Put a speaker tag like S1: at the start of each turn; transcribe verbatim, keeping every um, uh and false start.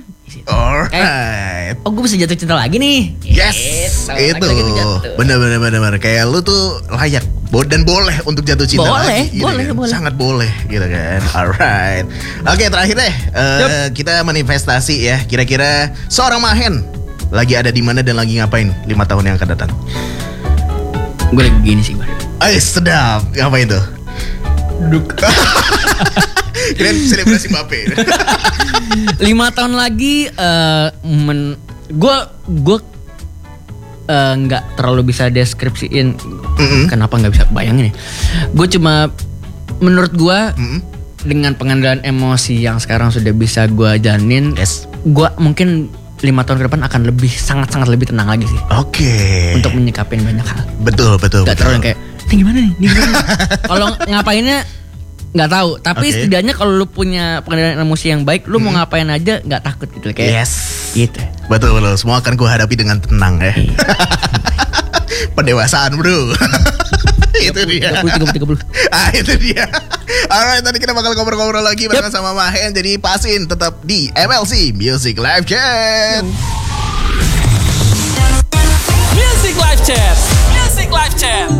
S1: Alright.
S2: Oh, gue bisa jatuh cinta lagi nih.
S1: Yes,
S2: Gitu.
S1: itu
S2: Lagi-lagi jatuh.
S1: bener-bener bener kayak lu tuh layak bo- dan boleh untuk jatuh cinta
S2: Boleh,
S1: lagi, gitu
S2: boleh,
S1: kan.
S2: boleh.
S1: Sangat boleh, gitu kan. Alright. Oke, terakhir deh, uh, kita manifestasi ya. Kira-kira seorang Mahen lagi ada di mana dan lagi ngapain lima tahun yang akan datang?
S2: Gue lagi gini sih, Bar.
S1: Ay, sedap. Ngapain tuh?
S2: Duduk.
S1: Keren selebrasi Mbappe.
S2: Lima tahun lagi, uh, men, gue gue uh, nggak terlalu bisa deskripsiin.
S1: Mm-mm.
S2: Kenapa nggak bisa bayangin ya? Gue cuma menurut gue
S1: Mm-mm.
S2: dengan pengendalian emosi yang sekarang sudah bisa gue jalanin,
S1: Yes.
S2: gue mungkin lima tahun ke depan akan lebih sangat-sangat lebih tenang lagi sih
S1: Oke.
S2: untuk menyikapin banyak hal.
S1: Betul, betul,
S2: Gak
S1: betul.
S2: terlalu yang kayak ini gimana nih? Ini gimana nih?" Kalau ngapainnya nggak tahu. Tapi
S1: Oke.
S2: setidaknya kalau lu punya pengendalian emosi yang baik, lu mau ngapain aja nggak takut gitu kayak.
S1: Yes.
S2: Gitu.
S1: Betul, betul. Semua akan gue hadapi dengan tenang ya. Pendewasaan, bro. Itu dia.
S2: tiga puluh, tiga puluh, tiga puluh.
S1: Ah, itu dia. Alright, tadi kita bakal ngobrol-ngobrol lagi bareng sama Mahen. Jadi pasin tetap di M L C Music Live Chat.
S3: Music Live Chat. Music Live Chat.